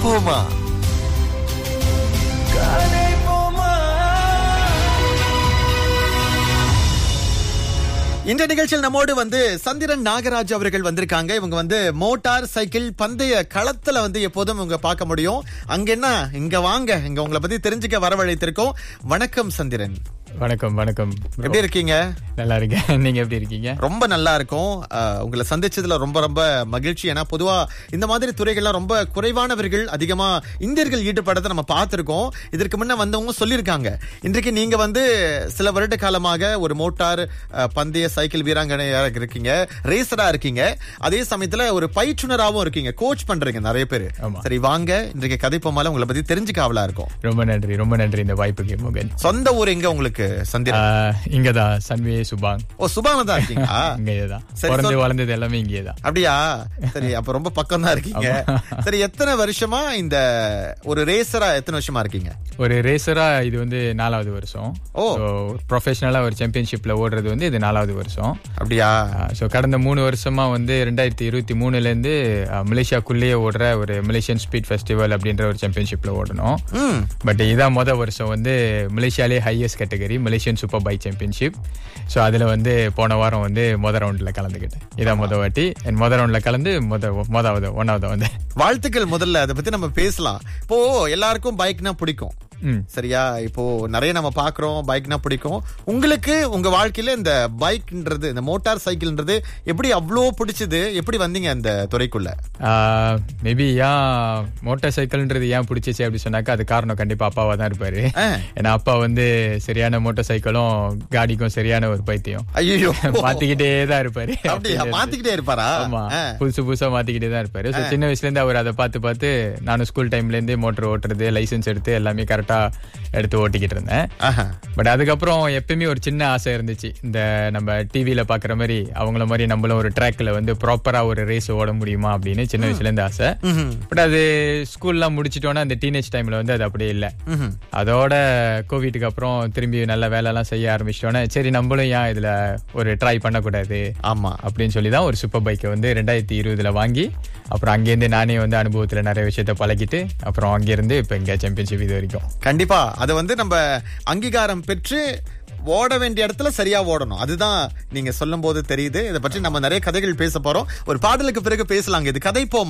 போமா. இந்த நிகழ்ச்சியில் நம்மோடு சந்திரன் நாகராஜ் அவர்கள் வந்திருக்காங்க. இவங்க மோட்டார் சைக்கிள் பந்தய களத்துல எப்போதும் இவங்க பார்க்க முடியும். அங்க என்ன, இங்க வாங்க, இங்க உங்களை பத்தி தெரிஞ்சுக்க வரவழைத்திருக்கோம். வணக்கம் சந்திரன். வணக்கம். வணக்கம். எப்படி இருக்கீங்க? நல்லா இருக்கேன். நீங்க எப்படி இருக்கீங்க? ரொம்ப நல்லா இருக்கும். உங்களை சந்திச்சதுல ரொம்ப ரொம்ப மகிழ்ச்சி. ஏன்னா பொதுவா இந்த மாதிரி துறைகள்லாம் ரொம்ப குறைவானவர்கள், அதிகமா இந்தியர்கள் ஈடுபடத்தை நம்ம பார்த்திருக்கோம். இதற்கு முன்ன வந்தவங்க சொல்லியிருக்காங்க. இன்றைக்கு நீங்க சில வருட காலமாக ஒரு மோட்டார் பந்தய சைக்கிள் வீராங்கனையாக இருக்கீங்க, ரேசரா இருக்கீங்க. அதே சமயத்துல ஒரு பயிற்றுனராகவும் இருக்கீங்க, கோச் பண்றீங்க நிறைய பேரு. சரி, வாங்க இன்றைக்கு கதைப்போமால உங்களை பத்தி தெரிஞ்சுக்க ஆவலா இருக்கும். ரொம்ப நன்றி, ரொம்ப நன்றி இந்த வாய்ப்புக்கு. முகன், சொந்த ஊர் எங்க உங்களுக்கு சந்திரன்? இங்கதான், சன்வே சுபாங். ஓ, சுபாங் தான் இருக்கீங்களா? இங்கேதான் பிறந்து வளர்ந்தது எல்லாமே இங்கேதான். அப்படியா? சரி, அப்ப ரொம்ப பக்கம் தான் இருக்கீங்க. சரி, எத்தனை வருஷமா இந்த ஒரு ரேசரா எத்தனை வருஷமா இருக்கீங்க? ஒரு ரேசரா இது 4வது வருஷம். ஓ, ப்ரொஃபஷனலா ஒரு சாம்பியன்ஷிப்ல ஓடுறது இது 4வது வருஷம். அப்படியா? சோ கடந்த 3 வருஷமா 2023ல இருந்து மலேசியாக்குள்ளேயே ஓடுற ஒரு மலேசியன் ஸ்பீட் ஃபெஸ்டிவல் அப்படின்ற ஒரு சாம்பியன்ஷிப்ல ஓடணும். பட் இதான் முதல் வருஷம் மலேசியாலே highest category Malaysian super bike championship. So அதுல போன வாரம் முதல் ரவுண்ட்ல கலந்துக்கிட்டேன். இதான் முதல் வாட்டி முதல் ரவுண்ட்ல கலந்து ஒன்னாவது வாழ்த்துக்கள். முதல்ல அதை பத்தி நம்ம பேசலாம். இப்போ எல்லாருக்கும் பைக்னா பிடிக்கும், சரியா? இப்போ நிறைய நம்ம பாக்குறோம், பைக்னா பிடிக்கும். உங்களுக்கு உங்க வாழ்க்கையில இந்த பைக்ன்றது, இந்த மோட்டார் சைக்கிள்ன்றது எப்படி அவ்வளோ பிடிச்சது? எப்படி வந்தீங்க அந்த துறைக்குள்ள? மேபி ஏன் மோட்டார் சைக்கிள்ன்றது ஏன் பிடிச்சிச்சு அப்படி சொன்னாக்கா அது காரணம் கண்டிப்பா அப்பாவா தான் இருப்பாரு. ஏன்னா அப்பா சரியான மோட்டார் சைக்கிளும் காடிக்கும் சரியான ஒரு பைத்தியம். ஐயோ, மாத்திக்கிட்டே தான் இருப்பாரு. மாத்திக்கிட்டே இருப்பாரா? ஆமா, புதுசா மாத்திக்கிட்டே தான் இருப்பாரு. சின்ன வயசுல இருந்து அவர் அதை பார்த்து நானும் ஸ்கூல் டைம்ல இருந்து மோட்டர் ஓட்டுறது, லைசன்ஸ் எடுத்து எல்லாமே கரெக்டா எடுத்து ஓட்டிக்கிட்டு இருந்தேன். பட் அதுக்கப்புறம் எப்பயுமே ஒரு சின்ன ஆசை இருந்துச்சு, இந்த நம்ம டிவில பாக்குற மாதிரி அவங்கள மாதிரி நம்மளும் ஒரு ட்ராக்ல ப்ராப்பரா ஒரு ரேஸ் ஓட முடியுமா அப்படின்னு சின்ன வயசுல இருந்து ஆசை. பட் அது ஸ்கூல்லாம் முடிச்சிட்டோன்னா அந்த டீனேஜ் டைம்ல அது அப்படியே இல்லை. அதோட கோவிட்க்கு அப்புறம் திரும்பி நல்ல வேலை எல்லாம் செய்ய ஆரம்பிச்சிட்டோன்னா சரி நம்மளும் ஏன் இதுல ஒரு ட்ரை பண்ணக்கூடாது ஆமா அப்படின்னு சொல்லிதான் ஒரு சூப்பர் பைக்கை 2020ல வாங்கி அப்புறம் அங்கிருந்து நானே அனுபவத்துல நிறைய விஷயத்த பழகிட்டு அப்புறம் அங்கிருந்து இப்ப இங்க சாம்பியன்ஷிப் இது வரைக்கும். கண்டிப்பா அது நம்ம அங்கீகாரம் பெற்று ஓட வேண்டிய இடத்துல சரியா ஓடணும். அதுதான் நீங்க சொல்லும் போது தெரியுது. இதை பற்றி நம்ம நிறைய கதைகள் பேச போறோம். ஒரு பாடலுக்கு பிறகு பேசலாங்க. இது கதை போமா.